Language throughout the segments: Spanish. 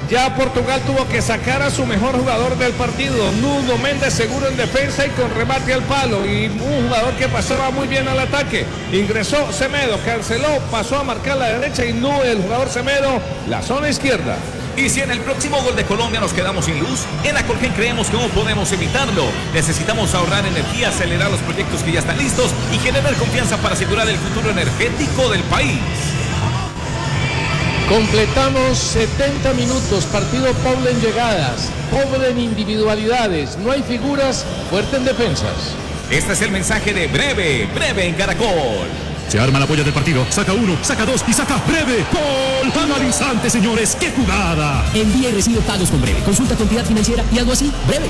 Ya Portugal tuvo que sacar a su mejor jugador del partido, Nuno Méndez, seguro en defensa y con remate al palo. Y un jugador que pasaba muy bien al ataque. Ingresó Semedo, canceló, pasó a marcar la derecha y no el jugador Semedo, la zona izquierda. Y si en el próximo gol de Colombia nos quedamos sin luz, en Acolgen creemos que no podemos evitarlo. Necesitamos ahorrar energía, acelerar los proyectos que ya están listos y generar confianza para asegurar el futuro energético del país. Completamos 70 minutos, partido pobre en llegadas, pobre en individualidades, no hay figuras, fuerte en defensas. Este es el mensaje de Breve en Caracol. Se arma la polla del partido, saca uno, saca dos y saca Breve. ¡Gol! Analizante, señores, ¡qué jugada! Envía y recibe pagos con Breve. Consulta tu entidad financiera y algo así, Breve.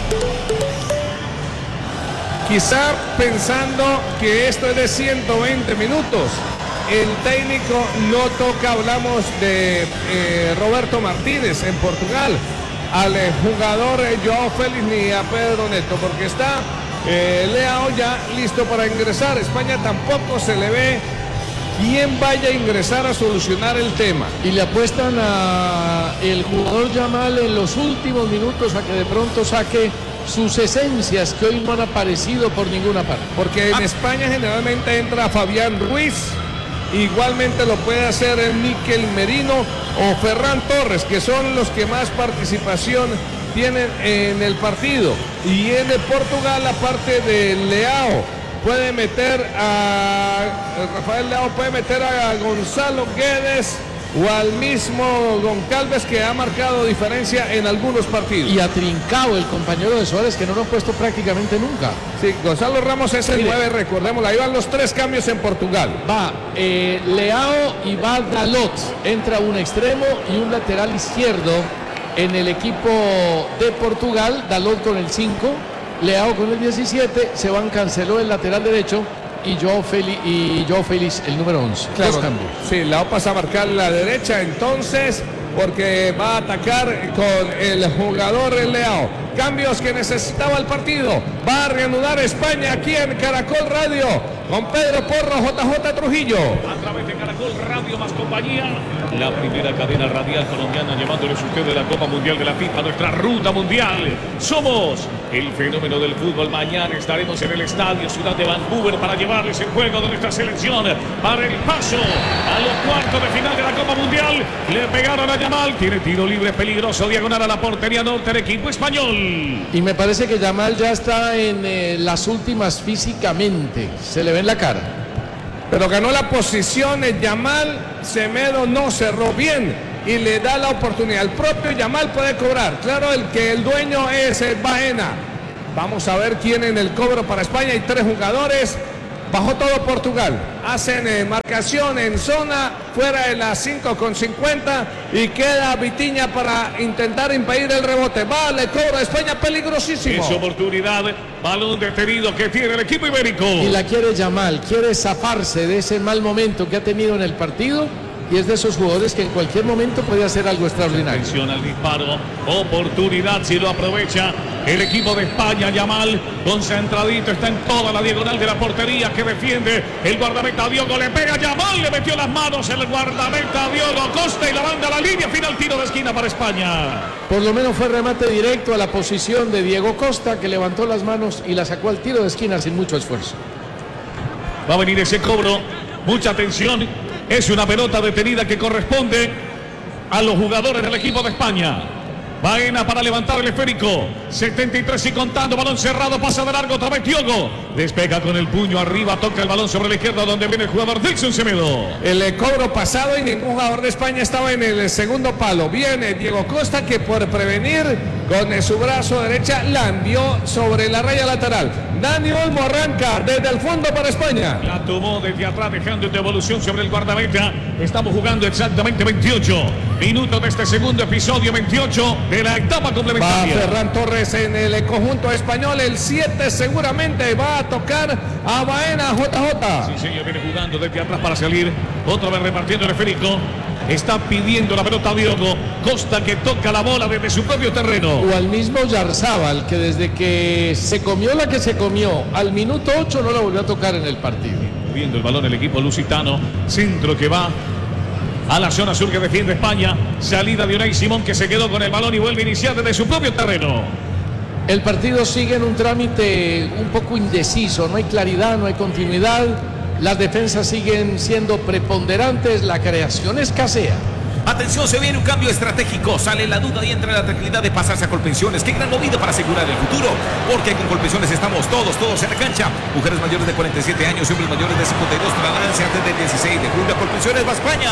Quizá pensando que esto es de 120 minutos. El técnico no toca, hablamos de Roberto Martínez en Portugal, al jugador Joao Félix ni a Pedro Neto, porque está Leao ya listo para ingresar. España tampoco se le ve quién vaya a ingresar a solucionar el tema. Y le apuestan a el jugador Yamal en los últimos minutos a que de pronto saque sus esencias que hoy no han aparecido por ninguna parte. Porque en España generalmente entra Fabián Ruiz. Igualmente lo puede hacer Mikel Merino o Ferran Torres, que son los que más participación tienen en el partido. Y en Portugal, aparte de Leao, puede meter a Rafael Leao, puede meter a Gonzalo Guedes o al mismo Goncalves, que ha marcado diferencia en algunos partidos. Y a Trincao, el compañero de Suárez, que no lo han puesto prácticamente nunca. Sí, Gonzalo Ramos es el 9, recordémoslo. Ahí van los 3 cambios en Portugal. Va Leao y va Dalot. Entra un extremo y un lateral izquierdo en el equipo de Portugal. Dalot con el 5, Leao con el 17, se van, canceló el lateral derecho. Y Joao Félix, el número 11. Claro, Dos cambios. Sí, Leao pasa a marcar la derecha entonces, porque va a atacar con el jugador Leao. Cambios que necesitaba el partido. Va a reanudar España aquí en Caracol Radio con Pedro Porro, JJ Trujillo. A través de Caracol Radio más compañía, la primera cadena radial colombiana, llevándoles a ustedes la Copa Mundial de la FIFA, nuestra ruta mundial. Somos el fenómeno del fútbol. Mañana estaremos en el estadio Ciudad de Vancouver para llevarles el juego de nuestra selección para el paso a los cuartos de final de la Copa Mundial. Le pegaron a Yamal, tiene tiro libre peligroso, diagonal a la portería norte del equipo español. Y me parece que Yamal ya está en las últimas físicamente, se le ve en la cara. Pero ganó la posición el Yamal, Semedo no cerró bien y le da la oportunidad. El propio Yamal puede cobrar. Claro, el dueño es Baena. Vamos a ver quién en el cobro para España. Hay 3 jugadores. Bajó todo Portugal. Hacen marcación en zona, fuera de las 5:50 y queda Vitinha para intentar impedir el rebote. Vale, cobra España, peligrosísimo. Es oportunidad, balón detenido que tiene el equipo ibérico. Y la quiere Yamal, quiere zafarse de ese mal momento que ha tenido en el partido. Y es de esos jugadores que en cualquier momento puede hacer algo extraordinario. Atención al disparo, oportunidad si lo aprovecha el equipo de España. Yamal concentradito, está en toda la diagonal de la portería que defiende el guardameta Diogo, le pega Yamal, le metió las manos el guardameta Diogo Costa y la manda a la línea final, tiro de esquina para España. Por lo menos fue remate directo a la posición de Diego Costa, que levantó las manos y la sacó al tiro de esquina sin mucho esfuerzo. Va a venir ese cobro, mucha atención. Es una pelota detenida que corresponde a los jugadores del equipo de España. Baena para levantar el esférico. 73 y contando. Balón cerrado. Pasa de largo. Otra vez Diogo. Despega con el puño arriba. Toca el balón sobre la izquierda donde viene el jugador Dilson Semedo. El cobro pasado y ningún jugador de España estaba en el segundo palo. Viene Diego Costa que por prevenir con su brazo derecha la envió sobre la raya lateral. Dani Olmo arranca desde el fondo para España. La tomó desde atrás dejando en devolución sobre el guardameta. Estamos jugando exactamente 28 minutos de este segundo episodio, 28 de la etapa complementaria. Va Ferran Torres en el conjunto español. El 7 seguramente va a tocar a Baena, JJ. Sí, señor, viene jugando desde atrás para salir. Otra vez repartiendo el esférico. Está pidiendo la pelota a Diogo Costa, que toca la bola desde su propio terreno. O al mismo Yarzábal, que desde que se comió la que se comió, al minuto 8 no la volvió a tocar en el partido. Moviendo el balón el equipo lusitano. Centro que va a la zona sur que defiende España. Salida de Unai Simón, que se quedó con el balón y vuelve a iniciar desde su propio terreno. El partido sigue en un trámite un poco indeciso, no hay claridad, no hay continuidad, las defensas siguen siendo preponderantes, la creación escasea. Atención, se viene un cambio estratégico. Sale la duda y entra la tranquilidad de pasarse a Colpensiones. Qué gran movida para asegurar el futuro. Porque con Colpensiones estamos todos en la cancha. Mujeres mayores de 47 años, hombres mayores de 52, trasladarse antes del 16 de julio. Colpensiones va a España.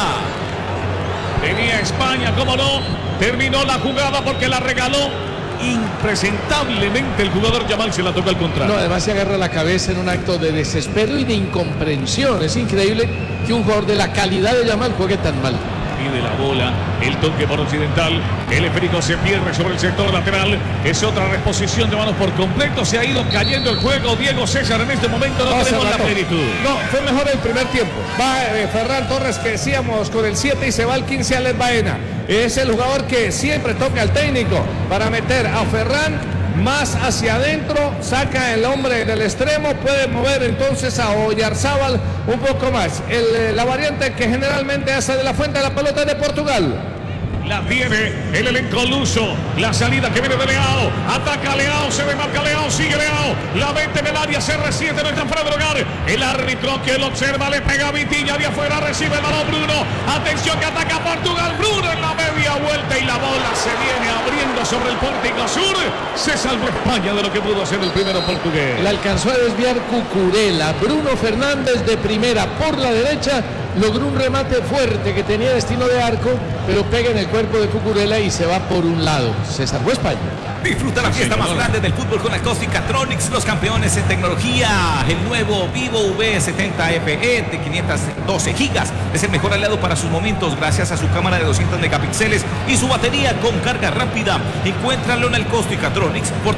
Tenía España, cómo no. Terminó la jugada porque la regaló impresentablemente el jugador Yamal, se la toca al contrario. No, además se agarra la cabeza en un acto de desespero y de incomprensión. Es increíble que un jugador de la calidad de Yamal juegue tan mal. De la bola, el toque por Occidental, el esférico se pierde sobre el sector lateral, es otra reposición de manos por completo, se ha ido cayendo el juego. Diego César, en este momento no tenemos la plenitud. No, fue mejor el primer tiempo. Va Ferran Torres, que decíamos, con el 7 y se va al 15 Alex Baena. Es el jugador que siempre toca al técnico para meter a Ferran más hacia adentro, saca el hombre del extremo, puede mover entonces a Oyarzábal un poco más. La variante que generalmente hace de la fuente de la pelota de Portugal. La tiene el elenco luso. La salida que viene de Leao. Ataca Leao, se demarca Leao, sigue Leao. La mete en el área, se resiente, no está fuera de lugar. El árbitro que lo observa le pega a Vitinha de afuera, recibe el balón Bruno. Atención que ataca Portugal. Bruno en la media vuelta y la bola se viene abriendo sobre el pórtico sur. Se salvó España de lo que pudo hacer el primero portugués. La alcanzó a desviar Cucurella. Bruno Fernández de primera por la derecha logró un remate fuerte que tenía destino de arco, pero pega en el cuerpo de Cucurella y se va por un lado. Se salvó España. Disfruta la fiesta más grande del fútbol con Acousticatronics, los campeones en tecnología. El nuevo Vivo V70 FE de 512 gigas es el mejor aliado para sus momentos gracias a su cámara de 200 megapíxeles y su batería con carga rápida. Encuéntralo en Acousticatronics por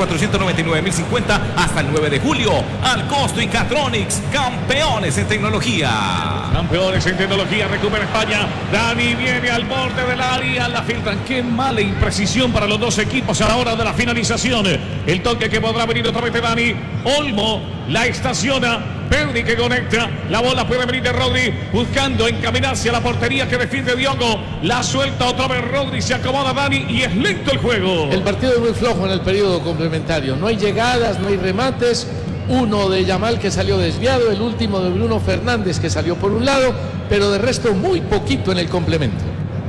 3.499.050 hasta el 9 de julio. Acousticatronics, campeones en tecnología. Campeones en tecnología, recupera España. Dani viene al borde del área, la filtran. Qué mala imprecisión para los dos equipos a la hora de la finalización. El toque que podrá venir otra vez de Dani. Olmo la estaciona. Perdi que conecta. La bola puede venir de Rodri, buscando encaminarse a la portería que defiende Diogo. La suelta otra vez Rodri, se acomoda Dani y es lento el juego. El partido es muy flojo en el periodo complementario. No hay llegadas, no hay remates. Uno de Yamal que salió desviado, el último de Bruno Fernández que salió por un lado, pero de resto muy poquito en el complemento.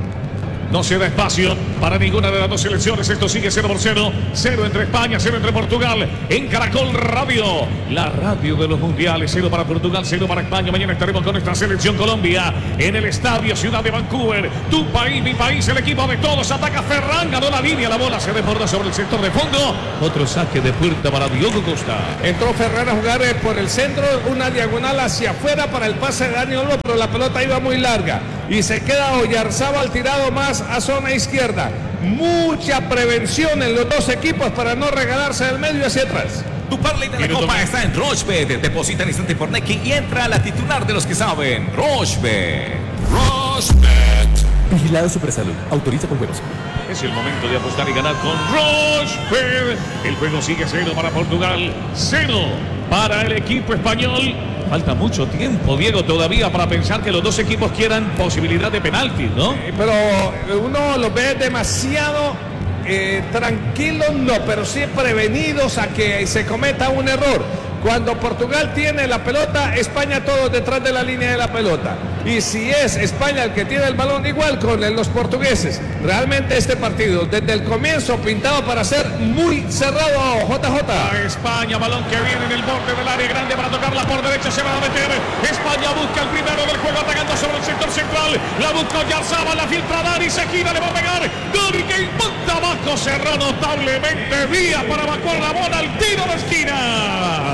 No se da espacio para ninguna de las dos selecciones. Esto sigue 0-0. 0 entre España, 0 entre Portugal. En Caracol Radio, la radio de los mundiales. 0 para Portugal, 0 para España. Mañana estaremos con nuestra selección Colombia en el estadio Ciudad de Vancouver. Tu país, mi país, el equipo de todos. Ataca Ferran, ganó la línea. La bola se desborda sobre el sector de fondo. Otro saque de puerta para Diogo Costa. Entró Ferran a jugar por el centro, una diagonal hacia afuera para el pase de Dani Olmo, pero la pelota iba muy larga. Y se queda Oyarzábal tirado más a zona izquierda. Mucha prevención en los dos equipos para no regalarse del medio hacia atrás. Tu parlay de la Copa está en Rochebet. Deposita en instante por Nequi y entra a la titular de los que saben. Rochebet. Rochebet. Vigilado Supersalud. Autoriza con juegos. Es el momento de apostar y ganar con Rochebet. El juego sigue 0 para Portugal, 0 para el equipo español. Falta mucho tiempo, Diego, todavía para pensar que los dos equipos quieran posibilidad de penalti, ¿no? Pero uno los ve demasiado tranquilos, no, pero sí prevenidos a que se cometa un error. Cuando Portugal tiene la pelota, España todos detrás de la línea de la pelota. Y si es España el que tiene el balón, igual con los portugueses. Realmente este partido, desde el comienzo, pintado para ser muy cerrado, JJ. A España, balón que viene en el borde del área grande para tocarla por derecha, se va a meter. España busca el primero del juego, atacando sobre el sector central. La busca Oyarzábal, la filtra Dani, se gira, le va a pegar. Dani que impacta abajo, cerró notablemente Díaz para evacuar la bola al tiro de esquina.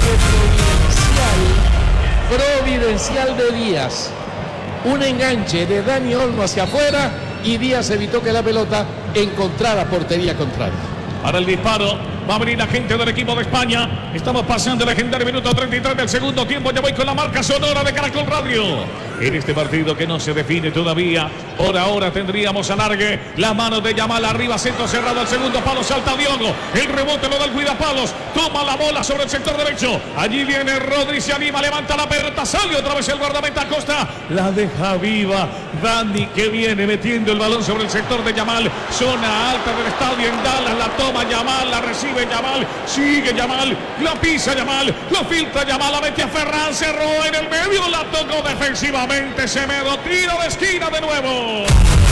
Providencial de Díaz. Un enganche de Dani Olmo hacia afuera y Díaz evitó que la pelota encontrara portería contraria. Para el disparo va a venir la gente del equipo de España. Estamos pasando el legendario minuto 33 del segundo tiempo. Ya voy con la marca sonora de Caracol Radio. en este partido que no se define todavía. Por ahora tendríamos alargue. Las manos de Yamal arriba, centro cerrado al segundo palo, salta Diogo. El rebote lo da el cuidapalos. Toma la bola sobre el sector derecho. Allí viene Rodri, se anima, levanta la pelota, sale otra vez el guardameta Costa. La deja viva. Dani que viene metiendo el balón sobre el sector de Yamal. Zona alta del estadio en Dallas. La toma Yamal, la recibe Yamal. Sigue Yamal, la pisa Yamal, lo filtra Yamal, la mete a Ferran, cerró en el medio, la tocó defensivamente Semedo, tiro de esquina de nuevo.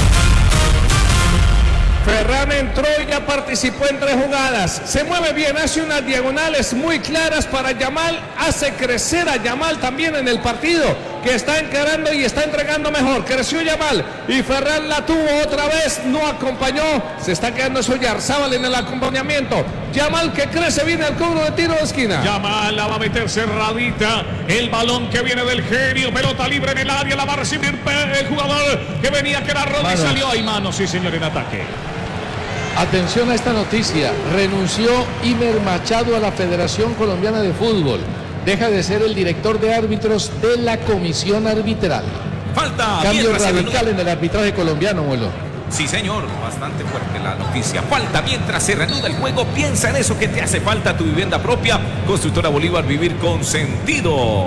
Ferran entró y ya participó en 3 jugadas. Se mueve bien, hace unas diagonales muy claras para Yamal. Hace crecer a Yamal también en el partido, que está encarando y está entregando mejor. Creció Yamal y Ferran la tuvo otra vez, no acompañó. Se está quedando Oyarzábal en el acompañamiento. Yamal que crece, viene al cobro de tiro de esquina. Yamal la va a meter cerradita. El balón que viene del genio. Pelota libre en el área, la va a recibir el jugador que venía, que era Rodri. Salió ahí mano, sí señor, en ataque. Atención a esta noticia. Renunció Imer Machado a la Federación Colombiana de Fútbol. Deja de ser el director de árbitros de la comisión arbitral. Falta. Cambio radical en el arbitraje colombiano, Muelo. Sí, señor, bastante fuerte la noticia. Falta mientras se reanuda el juego. Piensa en eso que te hace falta, tu vivienda propia. Constructora Bolívar, vivir con sentido.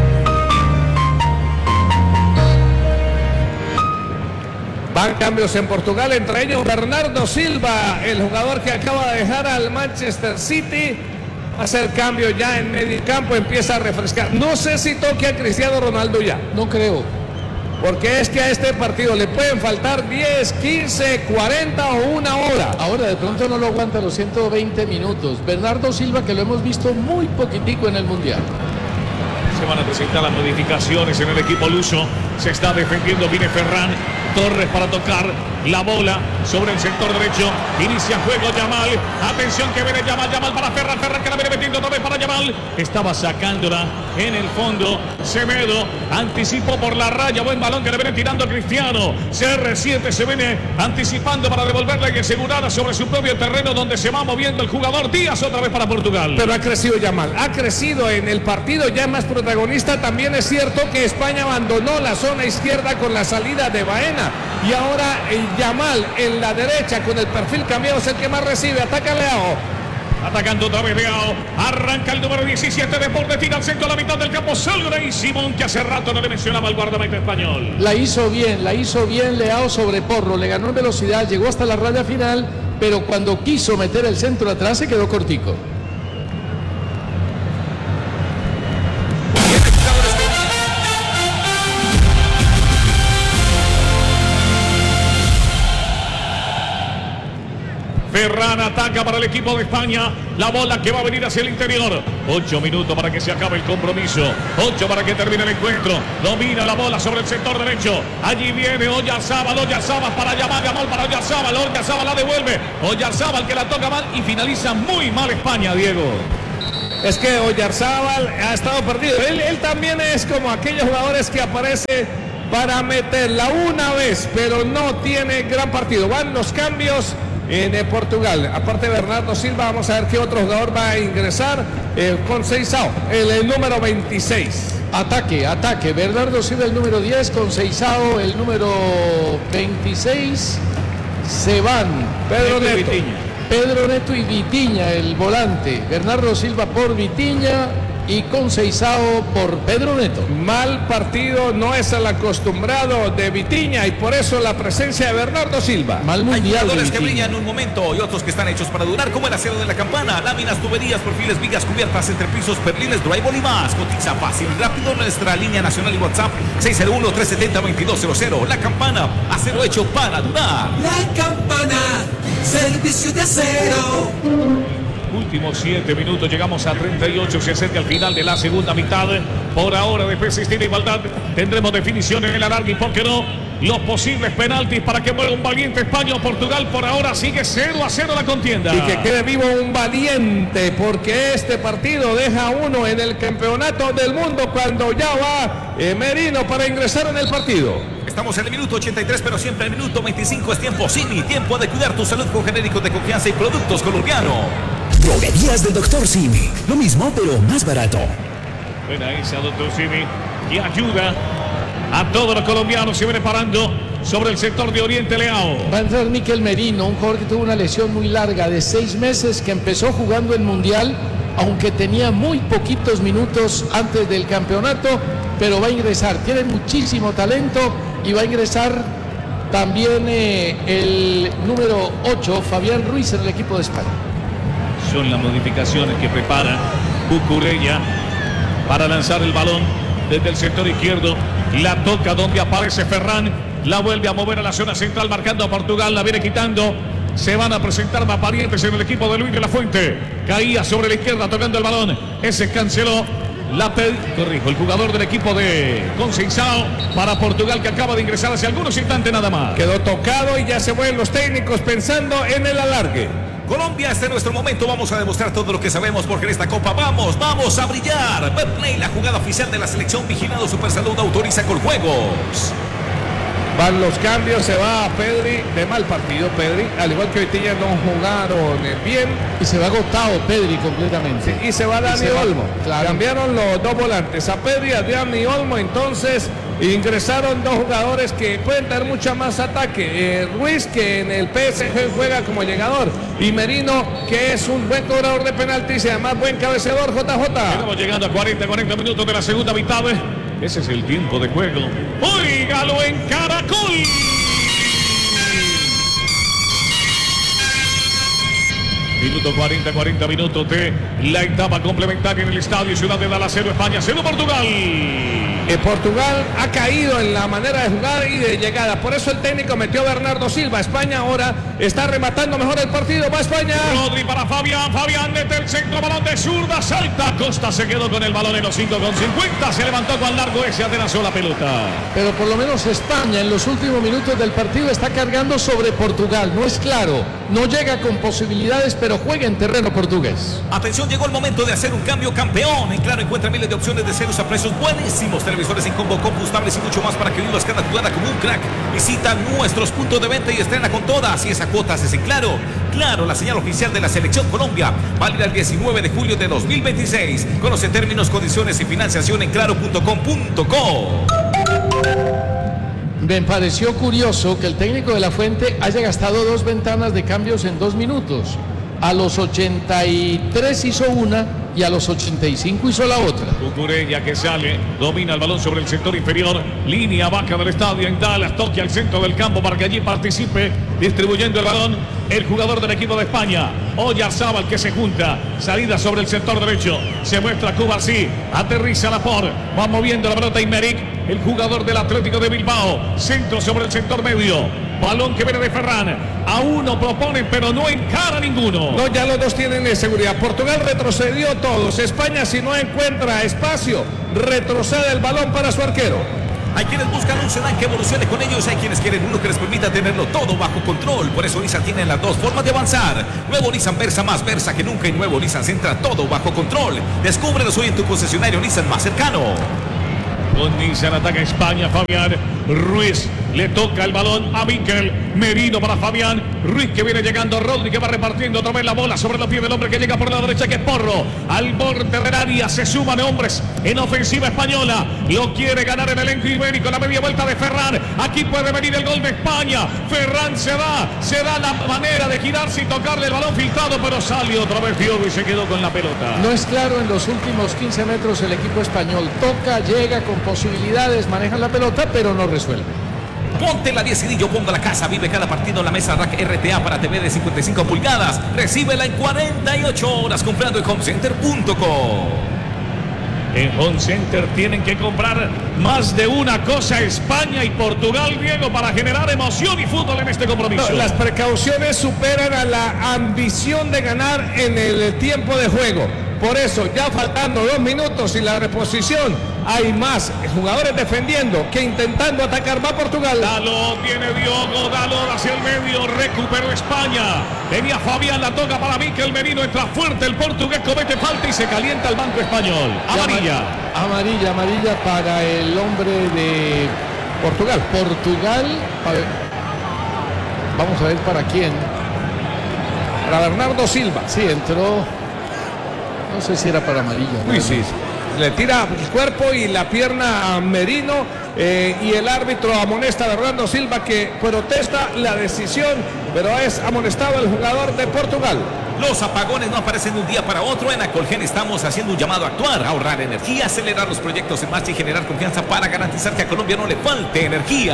Van cambios en Portugal, entre ellos Bernardo Silva, el jugador que acaba de dejar al Manchester City. Va a hacer cambio ya en medio campo, empieza a refrescar. No sé si toque a Cristiano Ronaldo ya. No creo. Porque es que a este partido le pueden faltar 10, 15, 40 o 1 hora. Ahora de pronto no lo aguanta los 120 minutos. Bernardo Silva, que lo hemos visto muy poquitico en el Mundial. Se van a presentar las modificaciones en el equipo luso. Se está defendiendo, viene Ferran Torres para tocar la bola sobre el sector derecho. Inicia juego Yamal. Atención que viene Yamal para Ferran que la viene metiendo otra vez para Yamal. Estaba sacándola en el fondo. Semedo anticipó por la raya. Buen balón que le viene tirando a Cristiano. CR7 se viene anticipando para devolverla y asegurarla sobre su propio terreno, donde se va moviendo el jugador. Díaz otra vez para Portugal. Pero ha crecido Yamal. Ha crecido en el partido, ya es más protagonista. También es cierto que España abandonó la zona izquierda con la salida de Baena. Y ahora Yamal en la derecha con el perfil cambiado es el que más recibe. Ataca Leao. Atacando otra vez Leao. Arranca el número 17 de Porte, tira al centro a la mitad del campo. Solgra y Simón, que hace rato no le mencionaba al guardameta español. La hizo bien Leao sobre Porro. Le ganó en velocidad, llegó hasta la raya final, pero cuando quiso meter el centro atrás se quedó cortico. Ferran ataca para el equipo de España. La bola que va a venir hacia el interior. 8 minutos para que se acabe el compromiso. 8 para que termine el encuentro. Domina la bola sobre el sector derecho. Allí viene Oyarzábal para Yamal para Oyarzábal. Oyarzábal la devuelve. Oyarzábal que la toca mal y finaliza muy mal España, Diego. Es que Oyarzábal ha estado perdido. Él también es como aquellos jugadores que aparece para meterla una vez, pero no tiene gran partido. Van los cambios en Portugal. Aparte de Bernardo Silva, vamos a ver qué otro jugador va a ingresar. Conceição, el número 26. Ataque. Bernardo Silva el número 10, Conceição el número 26. Se van Pedro Neto y Vitinha, el volante. Bernardo Silva por Vitinha y Conceição por Pedro Neto. Mal partido, no es el acostumbrado de Vitinha y por eso la presencia de Bernardo Silva. Mal mundial. Hay jugadores que brillan un momento y otros que están hechos para durar, como el acero de la campana, láminas, tuberías, perfiles, vigas, cubiertas, entrepisos, perliles, drywall y más. Cotiza fácil, rápido, nuestra línea nacional y WhatsApp 601-370-2200. La Campana, acero hecho para durar. La Campana, servicio de acero. Últimos 7 minutos, llegamos a 38, se acerca al final de la segunda mitad. Por ahora, después de existir igualdad, tendremos definición en el alargue y, ¿por qué no?, los posibles penaltis para que muera un valiente España o Portugal. Por ahora sigue 0-0 la contienda. Y que quede vivo un valiente, porque este partido deja a uno en el campeonato del mundo cuando ya va Merino para ingresar en el partido. Estamos en el minuto 83, pero siempre el minuto 25 es tiempo Simi, tiempo de cuidar tu salud con genéricos de confianza y productos colombianos. Droguerías del Dr. Simi. Lo mismo, pero más barato. Buena esa, Dr. Simi, que ayuda a todos los colombianos. Se viene parando sobre el sector de Oriente Leao. Va a entrar Mikel Merino, un jugador que tuvo una lesión muy larga de 6 meses, que empezó jugando el Mundial, aunque tenía muy poquitos minutos antes del campeonato, pero va a ingresar. Tiene muchísimo talento y va a ingresar también el número 8, Fabián Ruiz, en el equipo de España. Son las modificaciones que prepara Cucurella para lanzar el balón desde el sector izquierdo. La toca donde aparece Ferran. La vuelve a mover a la zona central, marcando a Portugal. La viene quitando. Se van a presentar más parientes en el equipo de Luis de la Fuente. Caía sobre la izquierda tocando el balón. Ese canceló. El jugador del equipo de Conceição para Portugal, que acaba de ingresar hace algunos instantes nada más. Quedó tocado y ya se vuelven los técnicos pensando en el alargue. Colombia, este es nuestro momento. Vamos a demostrar todo lo que sabemos, porque en esta Copa vamos a brillar. Betplay, la jugada oficial de la selección. Vigilado Supersalud, autoriza con juegos. Van los cambios, se va Pedri, de mal partido Pedri, al igual que Vitilla no jugaron bien. Y se va agotado Pedri completamente. Sí, y se va Dani Olmo. Claro. Cambiaron los dos volantes, a Pedri y a Dani Olmo, entonces ingresaron dos jugadores que pueden tener mucha más ataque. Ruiz, que en el PSG juega como llegador, y Merino, que es un buen cobrador de penaltis y además buen cabeceador. JJ. Estamos llegando a 40 minutos de la segunda mitad. Ese es el tiempo de juego. ¡Óigalo en Caracol! Minuto 40 minutos de la etapa complementaria en el estadio Ciudad de Dallas, 0 España, 0 Portugal. Portugal ha caído en la manera de jugar y de llegada. Por eso el técnico metió a Bernardo Silva. España ahora está rematando mejor el partido. Va España. Rodri para Fabián. Fabián mete el centro, balón de zurda. Salta. Costa se quedó con el balón en los 5,50. Se levantó con largo ese, atenazó la pelota. Pero por lo menos España en los últimos minutos del partido está cargando sobre Portugal. No es claro, no llega con posibilidades, pero juega en terreno portugués. Atención, llegó el momento de hacer un cambio, campeón. En Claro encuentra miles de opciones de ceros a precios buenísimos. Televisores en combo, combustibles y mucho más para que vivas cada jugada como un crack. Visita nuestros puntos de venta y estrena con todas. Y esa cuota es en Claro. Claro, la señal oficial de la Selección Colombia. Válida el 19 de julio de 2026. Conoce términos, condiciones y financiación en claro.com.co. Me pareció curioso que el técnico de la Fuente haya gastado 2 ventanas de cambios en 2 minutos. A los 83 hizo una y a los 85 hizo la otra. Cucurella que sale, domina el balón sobre el sector inferior, línea baja del estadio en Dallas, toque al centro del campo para que allí participe, distribuyendo el balón el jugador del equipo de España, Oyarzábal, que se junta, salida sobre el sector derecho, se muestra Cubarsí, aterriza Laporte, va moviendo la pelota Imeric, el jugador del Atlético de Bilbao, centro sobre el sector medio, balón que viene de Ferran, a uno proponen pero no encara ninguno. No, ya los dos tienen seguridad. Portugal retrocedió todos. España, si no encuentra espacio, retrocede el balón para su arquero. Hay quienes buscan un sedán que evolucione con ellos. Hay quienes quieren uno que les permita tenerlo todo bajo control. Por eso Nissan tiene las dos formas de avanzar. Nuevo Nissan Versa, más Versa que nunca. Y nuevo Nissan Sentra, todo bajo control. Descúbrelos hoy en tu concesionario Nissan más cercano. Con Nissan ataca España, Fabián Ruiz le toca el balón a Mikel Merino para Fabián Ruiz, que viene llegando. Rodri, que va repartiendo otra vez la bola sobre los pies del hombre que llega por la derecha, que es Porro, al borde del área. Se suman hombres en ofensiva española, lo quiere ganar el elenco ibérico. La media vuelta de Ferran, aquí puede venir el gol de España. Ferran se da la manera de girarse y tocarle el balón filtrado, pero salió otra vez Diogo y se quedó con la pelota. No es claro en los últimos 15 metros el equipo español. Toca, llega con posibilidades, maneja la pelota, pero no resuelve. Ponte la 10 y yo pongo la casa. Vive cada partido en la mesa Rack RTA para TV de 55 pulgadas. Recíbela en 48 horas comprando en homecenter.com. En Home Center tienen que comprar más de una cosa España y Portugal, Diego, para generar emoción y fútbol en este compromiso. No, las precauciones superan a la ambición de ganar en el tiempo de juego. Por eso, ya faltando 2 minutos y la reposición, hay más jugadores defendiendo que intentando atacar. Va Portugal. Dalo, tiene Diogo, Dalo hacia el medio, recuperó España. Tenía Fabián, la toca para Mikel Merino, entra fuerte el portugués, comete falta y se calienta el banco español. Amarilla. Amarilla para el hombre de Portugal. Vamos a ver para quién. Para Bernardo Silva. Sí, entró. No sé si era para amarilla. Sí. Le tira el cuerpo y la pierna a Merino y el árbitro amonesta a Bernardo Silva, que protesta la decisión, pero es amonestado el jugador de Portugal. Los apagones no aparecen de un día para otro. En Acolgen estamos haciendo un llamado a actuar, a ahorrar energía, acelerar los proyectos en marcha y generar confianza para garantizar que a Colombia no le falte energía.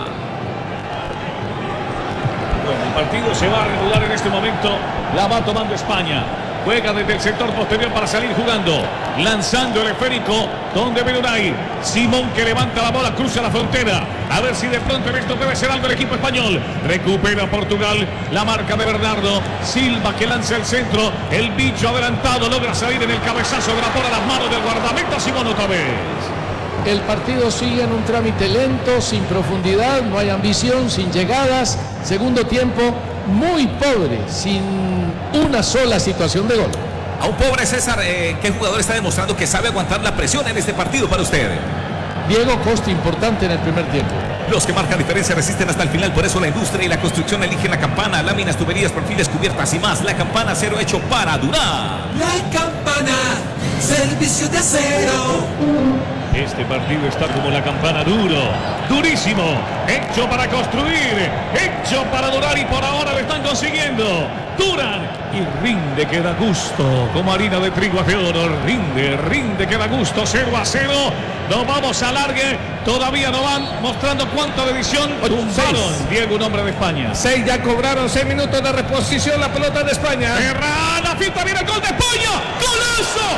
Bueno, el partido se va a reanudar en este momento. La va tomando España. Juega desde el sector posterior para salir jugando. Lanzando el esférico. Donde viene Unai. Simón, que levanta la bola, cruza la frontera. A ver si de pronto en esto debe ser algo el equipo español. Recupera Portugal. La marca de Bernardo Silva, que lanza el centro. El bicho adelantado logra salir en el cabezazo de la bola a las manos del guardameta Simón otra vez. El partido sigue en un trámite lento, sin profundidad, no hay ambición, sin llegadas. Segundo tiempo muy pobre, sin una sola situación de gol. A un pobre César, ¿qué jugador está demostrando que sabe aguantar la presión en este partido para usted? Diego Costa, importante en el primer tiempo. Los que marcan diferencia resisten hasta el final, por eso la industria y la construcción eligen la Campana, láminas, tuberías, perfiles, cubiertas y más. La Campana, acero hecho para durar. La Campana, servicio de acero. Este partido está como la campana, duro, durísimo, hecho para construir, hecho para durar, y por ahora lo están consiguiendo. Duran y rinde que da gusto, como harina de trigo hace oro. Rinde que da gusto. 0-0. Nos vamos a alargue. Todavía no van mostrando cuánta edición. Tumbaron, Diego, un hombre de España. 6 ya cobraron, 6 minutos de reposición. La pelota de España. Ferran, la finta, viene el gol de España. ¡Golazo!